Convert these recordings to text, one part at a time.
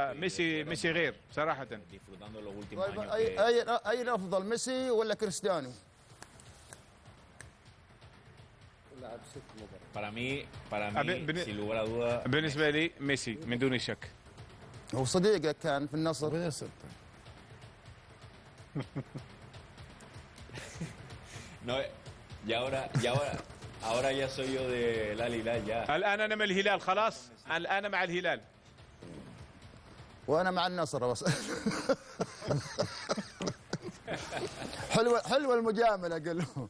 ميسي غير صراحة. طيب أي أفضل، ميسي ولا كريستيانو؟ بالنسبة لي ميسي من دون شك. هو صديقك كان في النصر. No, ahora ya soy yo de Al Hilal ya. الآن أنا من الهلال خلاص، الآن مع الهلال. وأنا مع النصر بس. حلوة المجاملة قال له.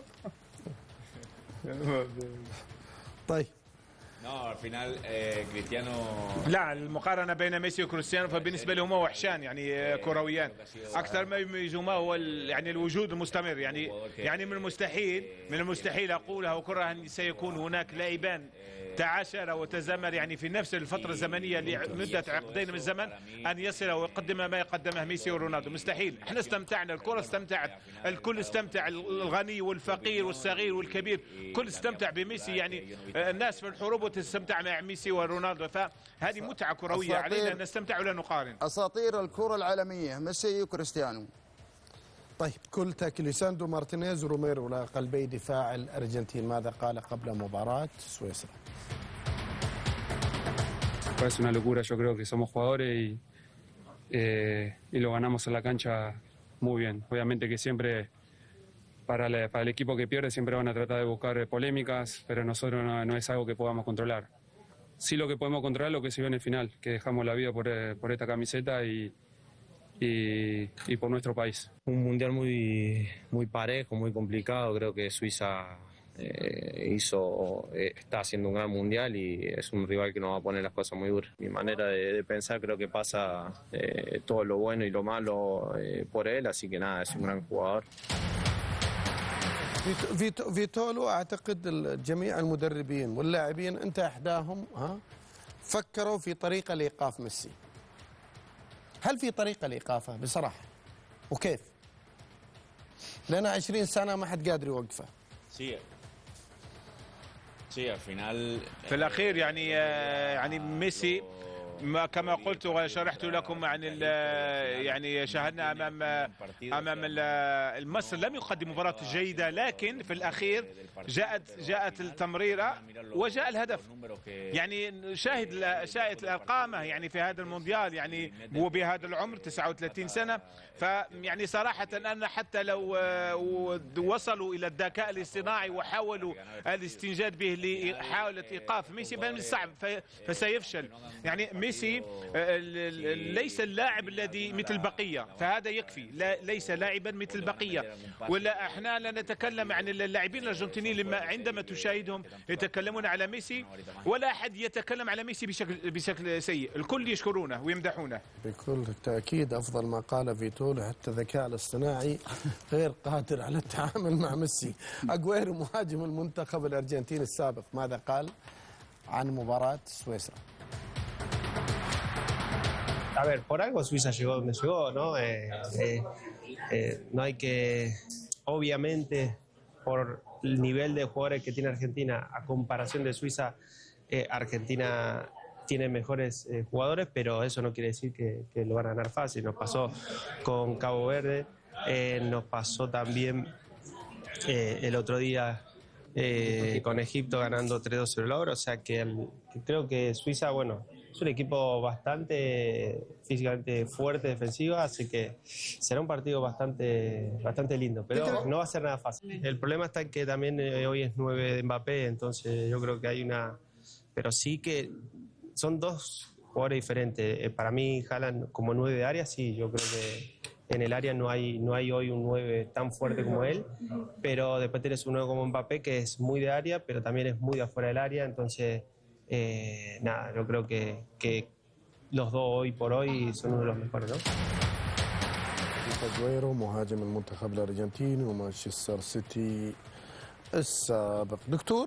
طيب. No, al final Cristiano. لا، المقارنة بين ميسي وكريستيانو فبالنسبة لهما وحشان يعني كرويان أكثر ما يميزهما هو يعني الوجود المستمر. يعني من المستحيل أقولها وأكررها أن سيكون هناك لاعبان تعاشر وتزامر يعني في نفس الفترة الزمنية لمدة عقدين من الزمن أن يصل ويقدم ما يقدمه ميسي ورونالدو. مستحيل. احنا استمتعنا، الكرة استمتعت، الكل استمتع، الغني والفقير والصغير والكبير كل استمتع بميسي. يعني الناس في الحروب تستمتع مع ميسي ورونالدو، فهذه متعة كروية علينا أن نستمتع ولا نقارن. أساطير الكرة العالمية ميسي وكريستيانو. طيب، كلتك ليساندرو مارتينيز وروميرو قلبي دفاع الأرجنتين، ماذا قال قبل مباراة سويسرا؟ Es una locura, yo creo que somos jugadores y lo ganamos en la cancha muy bien. Obviamente que siempre para el equipo que pierde siempre van a tratar de buscar polémicas, pero nosotros no es algo que podamos controlar. Sí, lo que podemos controlar es lo que se vio en el final, que dejamos la vida por esta camiseta y por nuestro país. Un mundial muy parejo, muy complicado. Creo que Suiza está haciendo un gran mundial y es un rival que nos va a poner las cosas muy duras. Mi manera de pensar, creo que pasa todo lo bueno y lo malo por él, así que nada, es un gran jugador. فيتولو اعتقد جميع المدربين واللاعبين انت احداهم فكروا في طريقه لايقاف ميسي. هل في طريقه لايقافه بصراحه؟ وكيف؟ لنا 20 سنه ما حد قادر يوقفه. في الأخير يعني ميسي كما قلت وشرحت لكم عن يعني شاهدنا امام مصر لم يقدم مباراة جيدة، لكن في الاخير جاءت التمريرة وجاء الهدف. يعني شاهد الارقام يعني في هذا المونديال، يعني هو بهذا العمر 39 سنة، فيعني صراحة أن حتى لو وصلوا إلى الذكاء الاصطناعي وحاولوا الاستنجاد به لحاولة إيقاف ميسي فمن الصعب فسيفشل. يعني ميسي ليس اللاعب الذي مثل بقية، فهذا يكفي. ليس لاعبا مثل بقية. ولا احنا لا نتكلم عن اللاعبين الارجنتينيين لما عندما تشاهدهم يتكلمون على ميسي، ولا احد يتكلم على ميسي بشكل سيء، الكل يشكرونه ويمدحونه. بكل تأكيد أفضل ما قال فيتولو، حتى الذكاء الاصطناعي غير قادر على التعامل مع ميسي. أغويرو مهاجم المنتخب الأرجنتيني السابق ماذا قال عن مباراة سويسرا؟ A ver, por algo Suiza llegó donde llegó, ¿no? No hay que, obviamente, por el nivel de jugadores que tiene Argentina, a comparación de Suiza, Argentina tiene mejores jugadores, pero eso no quiere decir que lo van a ganar fácil. Nos pasó con Cabo Verde, nos pasó también el otro día con Egipto ganando 3-2 sobre el Oro, o sea que creo que Suiza, bueno, es un equipo bastante físicamente fuerte, defensivo, así que será un partido bastante lindo, pero no va a ser nada fácil. El problema está en que también hoy es 9 de Mbappé, entonces yo creo que hay una... Pero sí que son dos jugadores diferentes. Para mí, Haaland como 9 de área, sí, yo creo que en el área no hay hoy un 9 tan fuerte como él, pero después tienes un 9 como Mbappé que es muy de área, pero también es muy de afuera del área, entonces... nada, yo creo que los dos hoy por hoy son uno de los mejores, ¿no? أغويرو مهاجم المنتخب الأرجنتيني ومانشستر سيتي السابق. دكتور،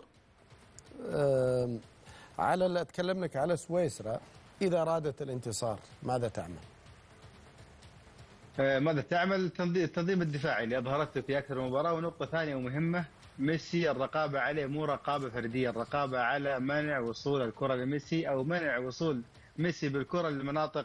على اللي تكلمنك على سويسرا، إذا أرادت الانتصار ماذا تعمل؟ ماذا تعمل؟ التنظيم الدفاعي اللي أظهرته في أكثر مباراة. ونقطة ثانية ومهمة، ميسي الرقابة عليه مو رقابة فردية، الرقابة على منع وصول الكرة لميسي أو منع وصول ميسي بالكرة للمناطق